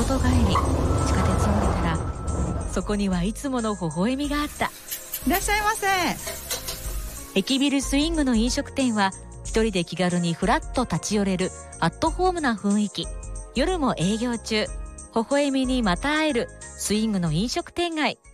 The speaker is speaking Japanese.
事帰り、地下鉄を降りたらそこにはいつもの微笑みがあった。 いらっしゃいませ。 駅ビルスイングの飲食店は一人で気軽にフラッと立ち寄れるアットホームな雰囲気。夜も営業中、微笑みにまた会えるスイングの飲食店街。